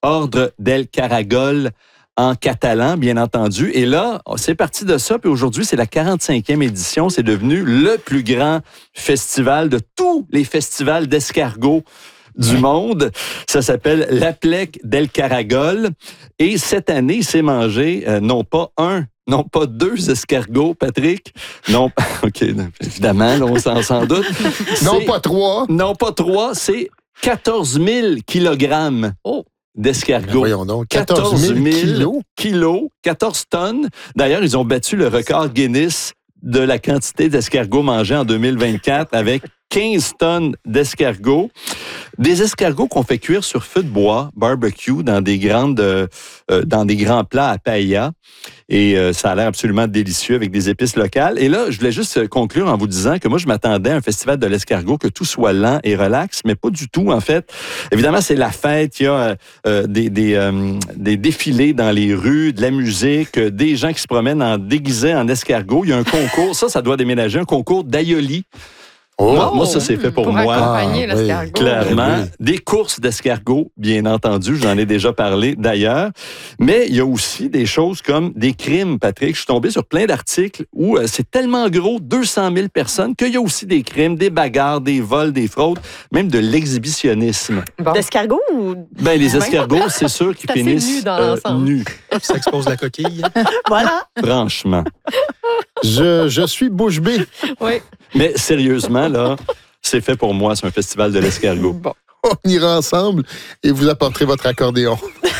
Ordre del Caragol en catalan, bien entendu. Et là, c'est parti de ça, puis aujourd'hui, c'est la 45e édition. C'est devenu le plus grand festival de tous les festivals d'escargots du monde. Ça s'appelle l'Aplec del Caragol. Et cette année, il s'est mangé non pas 2 escargots, Patrick. Non, OK, évidemment, là, on s'en doute. Non, pas 3. Non, pas 3, c'est 14 000 kilogrammes d'escargots. Voyons donc, 14 000 kilos, 14 tonnes. D'ailleurs, ils ont battu le record Guinness de la quantité d'escargots mangés en 2024 avec 15 tonnes d'escargots. Des escargots qu'on fait cuire sur feu de bois, barbecue, dans des grands plats à paella. Et ça a l'air absolument délicieux avec des épices locales. Et là, je voulais juste conclure en vous disant que moi, je m'attendais à un festival de l'escargot, que tout soit lent et relax, mais pas du tout, en fait. Évidemment, c'est la fête. Il y a des défilés dans les rues, de la musique, des gens qui se promènent déguisés en escargot. Il y a un concours, ça doit déménager, un concours d'aïoli. Moi, ça, c'est fait pour moi. Accompagner l'escargot. Clairement. Oui. Des courses d'escargots, bien entendu. Je vous en ai déjà parlé d'ailleurs. Mais il y a aussi des choses comme des crimes, Patrick. Je suis tombé sur plein d'articles où c'est tellement gros, 200 000 personnes, qu'il y a aussi des crimes, des bagarres, des vols, des fraudes, même de l'exhibitionnisme. Bon. D'escargots ou... Ben, les escargots, c'est sûr qu'ils finissent nus. Ça expose la coquille. Voilà. Franchement. Je suis bouche bée. Oui. Mais sérieusement, là, c'est fait pour moi, c'est un festival de l'escargot. Bon. On ira ensemble et vous apporterez votre accordéon.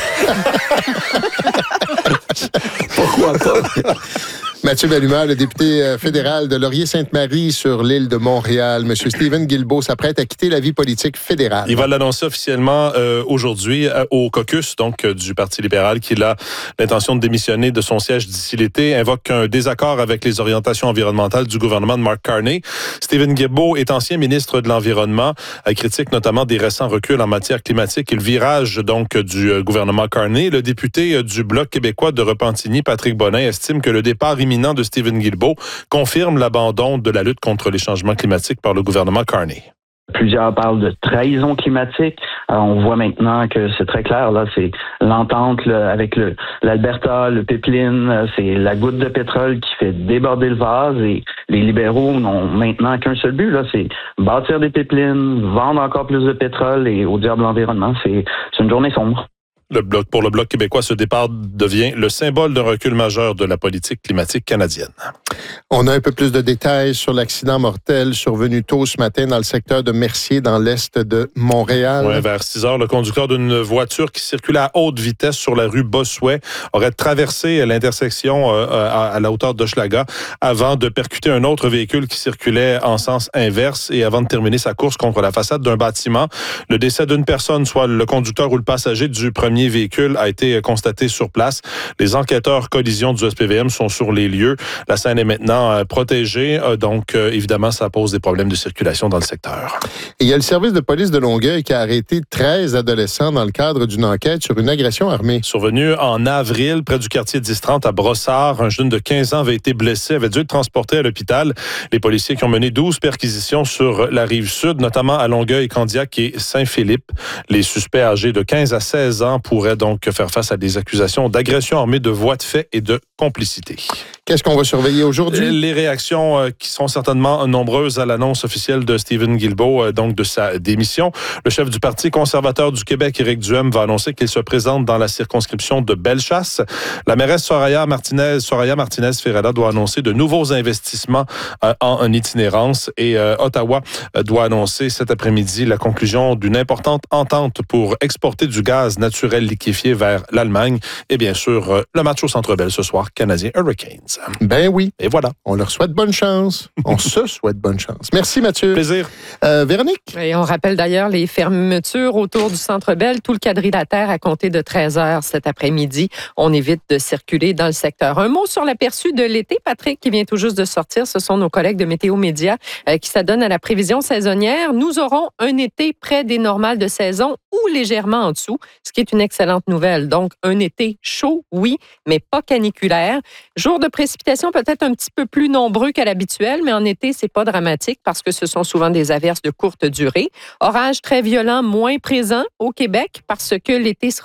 Pourquoi pas? Mathieu Bellumeur, le député fédéral de Laurier-Sainte-Marie sur l'île de Montréal. Monsieur Stephen Guilbeault s'apprête à quitter la vie politique fédérale. Il va l'annoncer officiellement aujourd'hui au caucus donc du Parti libéral qu'il a l'intention de démissionner de son siège d'ici l'été, invoque un désaccord avec les orientations environnementales du gouvernement de Mark Carney. Stephen Guilbeault est ancien ministre de l'Environnement, critique notamment des récents reculs en matière climatique et le virage donc du gouvernement Carney. Le député du Bloc québécois de Repentigny, Patrick Bonin, estime que le départ imminent de Stephen Guilbeault confirme l'abandon de la lutte contre les changements climatiques par le gouvernement Carney. Plusieurs parlent de trahison climatique. On voit maintenant que c'est très clair, là, c'est l'entente là, avec l'Alberta, le pipeline, c'est la goutte de pétrole qui fait déborder le vase et les libéraux n'ont maintenant qu'un seul but, là, c'est bâtir des pipelines, vendre encore plus de pétrole et au diable l'environnement. C'est une journée sombre. Pour le Bloc québécois, ce départ devient le symbole d'un recul majeur de la politique climatique canadienne. On a un peu plus de détails sur l'accident mortel survenu tôt ce matin dans le secteur de Mercier, dans l'est de Montréal. Oui, vers 6 heures, le conducteur d'une voiture qui circulait à haute vitesse sur la rue Bossuet aurait traversé l'intersection à la hauteur d'Hochelaga avant de percuter un autre véhicule qui circulait en sens inverse et avant de terminer sa course contre la façade d'un bâtiment. Le décès d'une personne, soit le conducteur ou le passager du premier véhicule, a été constaté sur place. Les enquêteurs collision du SPVM sont sur les lieux. La scène est maintenant protégée, donc évidemment, ça pose des problèmes de circulation dans le secteur. Et il y a le service de police de Longueuil qui a arrêté 13 adolescents dans le cadre d'une enquête sur une agression armée. Survenu en avril, près du quartier 10-30 à Brossard, un jeune de 15 ans avait été blessé, avait dû être transporté à l'hôpital. Les policiers qui ont mené 12 perquisitions sur la rive sud, notamment à Longueuil, Candiac et Saint-Philippe. Les suspects âgés de 15 à 16 ans pourraient donc faire face à des accusations d'agression armée, de voies de fait et de complicité. Qu'est-ce qu'on va surveiller aujourd'hui? Les réactions qui sont certainement nombreuses à l'annonce officielle de Stephen Guilbeault, donc de sa démission. Le chef du Parti conservateur du Québec, Éric Duhem, va annoncer qu'il se présente dans la circonscription de Bellechasse. La mairesse Soraya Martinez-Ferrada doit annoncer de nouveaux investissements en itinérance et Ottawa doit annoncer cet après-midi la conclusion d'une importante entente pour exporter du gaz naturel liquéfié vers l'Allemagne et bien sûr le match au Centre Bell ce soir, Canadiens Hurricanes. Ben oui. Et voilà. On leur souhaite bonne chance. On se souhaite bonne chance. Merci, Mathieu. Plaisir. Véronique? Et on rappelle d'ailleurs les fermetures autour du Centre Bell, tout le quadrilatère à compter de 13 heures cet après-midi. On évite de circuler dans le secteur. Un mot sur l'aperçu de l'été, Patrick, qui vient tout juste de sortir. Ce sont nos collègues de Météo Média qui s'adonnent à la prévision saisonnière. Nous aurons un été près des normales de saison ou légèrement en dessous, ce qui est une excellente nouvelle. Donc, un été chaud, oui, mais pas caniculaire. Jour de précipitations peut-être un petit peu plus nombreux qu'à l'habituel, mais en été, c'est pas dramatique parce que ce sont souvent des averses de courte durée. Orages très violents, moins présents au Québec parce que l'été sera